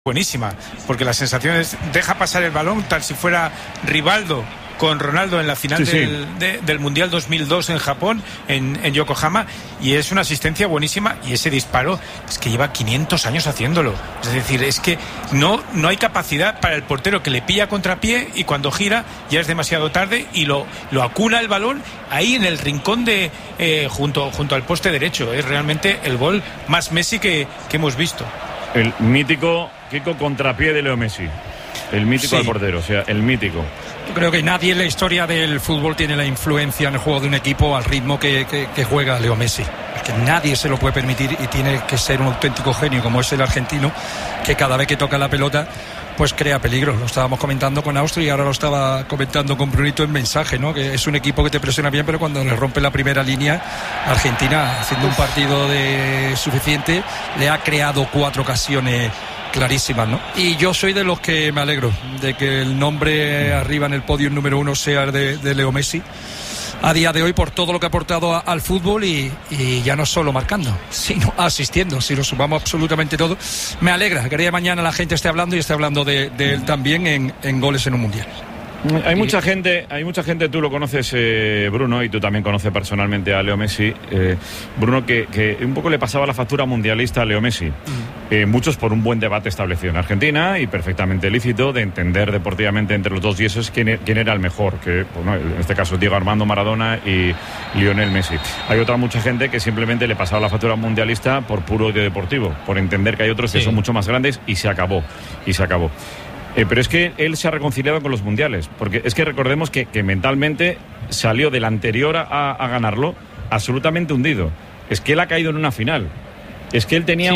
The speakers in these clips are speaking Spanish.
buenísima, porque la sensación es deja pasar el balón tal si fuera Rivaldo con Ronaldo en la final del Mundial 2002 en Japón, en Yokohama, y es una asistencia buenísima, y ese disparo es que lleva 500 años haciéndolo. Es decir, es que no hay capacidad para el portero, que le pilla a contrapié y cuando gira ya es demasiado tarde y lo acuna el balón ahí en el rincón junto al poste derecho. Es realmente el gol más Messi que hemos visto. El mítico Kiko contrapié de Leo Messi. El mítico al portero, o sea, el mítico. Yo creo que nadie en la historia del fútbol tiene la influencia en el juego de un equipo al ritmo que juega Leo Messi. Es que nadie se lo puede permitir y tiene que ser un auténtico genio como es el argentino, que cada vez que toca la pelota pues crea peligro. Lo estábamos comentando con Austria y ahora lo estaba comentando con Brunito en mensaje, ¿no? Que es un equipo que te presiona bien, pero cuando le rompe la primera línea, Argentina, haciendo un partido suficiente, le ha creado 4 ocasiones clarísimas, ¿no? Y yo soy de los que me alegro de que el nombre arriba en el podio número 1 sea el de Leo Messi a día de hoy, por todo lo que ha aportado al fútbol y ya no solo marcando, sino asistiendo. Si lo sumamos absolutamente todo, me alegra que mañana la gente esté hablando y esté hablando de él también en goles en un mundial. Hay mucha gente, tú lo conoces, Bruno, y tú también conoces personalmente a Leo Messi, Bruno, que un poco le pasaba la factura mundialista a Leo Messi. Muchos por un buen debate establecido en Argentina y perfectamente lícito de entender deportivamente entre los dos, y eso es quién era el mejor, que bueno, en este caso Diego Armando Maradona y Lionel Messi. Hay otra mucha gente que simplemente le pasaba la factura mundialista por puro odio deportivo, por entender que hay otros que son mucho más grandes, y se acabó. Pero es que él se ha reconciliado con los mundiales, porque es que recordemos que mentalmente salió del anterior a ganarlo absolutamente hundido. Es que él ha caído en una final. Es que él tenía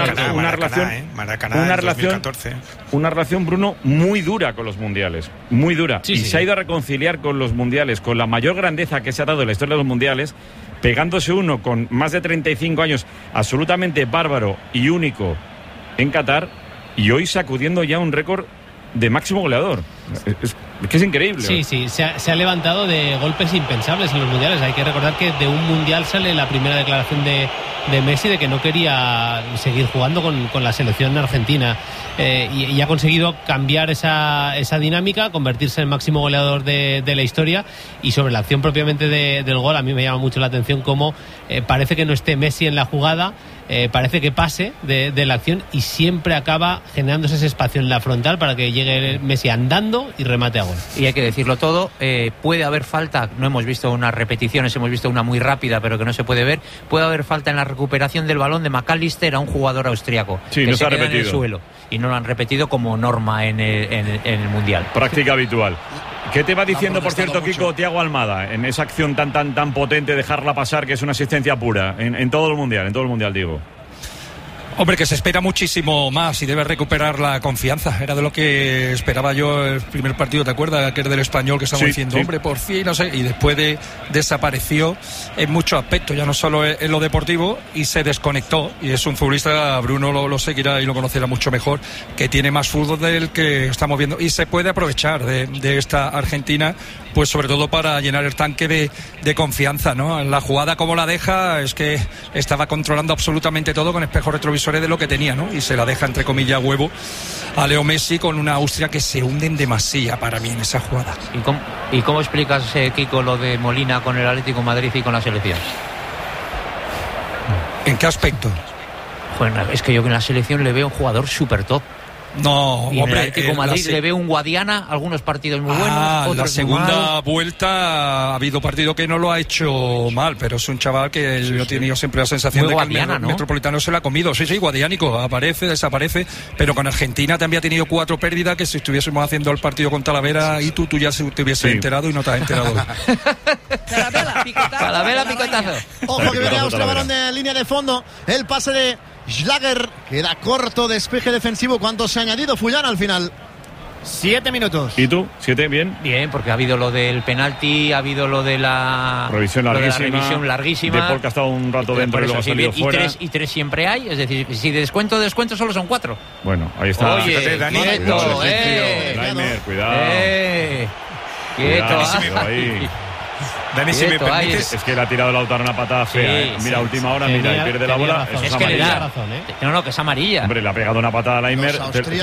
una relación, Bruno, muy dura con los mundiales, muy dura. Se ha ido a reconciliar con los mundiales, con la mayor grandeza que se ha dado en la historia de los mundiales, pegándose uno con más de 35 años, absolutamente bárbaro y único en Qatar, y hoy sacudiendo ya un récord de máximo goleador. Es que es increíble. Sí, se ha levantado de golpes impensables en los mundiales. Hay que recordar que de un mundial sale la primera declaración de Messi de que no quería seguir jugando con la selección argentina, y ha conseguido cambiar esa dinámica, convertirse en el máximo goleador de la historia. Y sobre la acción propiamente del gol, a mí me llama mucho la atención cómo parece que no esté Messi en la jugada, parece que pase de la acción y siempre acaba generándose ese espacio en la frontal para que llegue Messi andando y remate a gol. Y hay que decirlo todo, puede haber falta, no hemos visto unas repeticiones, hemos visto una muy rápida pero que no se puede ver, puede haber falta en la recuperación del balón de McAllister a un jugador austriaco que no se queda repetido en el suelo, y no lo han repetido como norma en el Mundial. Práctica habitual. ¿Qué te va diciendo, por cierto, Kiko, Thiago Almada, en esa acción tan potente, dejarla pasar, que es una asistencia pura en todo el Mundial, digo? Hombre, que se espera muchísimo más y debe recuperar la confianza. Era de lo que esperaba yo el primer partido, ¿te acuerdas? Que era del Español, que estamos diciendo, hombre, por fin, no sé. Y después desapareció en muchos aspectos, ya no solo en lo deportivo, y se desconectó. Y es un futbolista, Bruno lo seguirá y lo conocerá mucho mejor, que tiene más fútbol del que estamos viendo. Y se puede aprovechar de esta Argentina, pues sobre todo para llenar el tanque de confianza, ¿no? La jugada como la deja, es que estaba controlando absolutamente todo con espejos retrovisores de lo que tenía, ¿no? Y se la deja, entre comillas, huevo a Leo Messi, con una Austria que se hunde en demasía para mí en esa jugada. ¿Y cómo explicas, Kiko, lo de Molina con el Atlético de Madrid y con la selección? ¿En qué aspecto? Bueno, es que yo en la selección le veo un jugador súper top. No, y hombre, en el Atlético de Madrid le veo un Guadiana, algunos partidos muy buenos, otros la segunda muy vuelta ha habido partido que no lo ha hecho mal, pero es un chaval que yo he tenido siempre la sensación muy de que el Metropolitano se lo ha comido. Sí, guadiánico, aparece, desaparece, pero con Argentina también ha tenido 4 pérdidas que si estuviésemos haciendo el partido con Talavera y tú ya te hubieses enterado y no te has enterado. Talavera, picotazo. Ojo que viene Austria, balón de línea de fondo, el pase de Schlager, queda corto, despeje defensivo. ¿Cuánto se ha añadido, Fullán, al final? 7 minutos. ¿Y tú? ¿7? Bien. Bien, porque ha habido lo del penalti, ha habido lo de la revisión larguísima. De Paul, que ha estado un rato dentro y luego ha salido fuera. Y tres siempre hay, es decir, si descuento solo son 4. Bueno, ahí está. Oye, quieto, Laimer, cuidado. Quieto. Ahí. Dani, si me permites. Es que le ha tirado Lautaro una patada fea. Mira, última hora, mira, y pierde la bola. Es que le da razón, que es amarilla. Hombre, le ha pegado una patada a Laimer.